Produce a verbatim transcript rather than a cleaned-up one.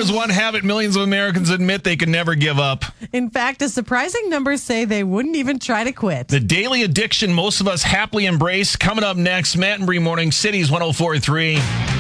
There's one habit millions of Americans admit they can never give up. In fact, a surprising number say they wouldn't even try to quit. The daily addiction most of us happily embrace. Coming up next, Matt and Bree Morning Cities one oh four point three.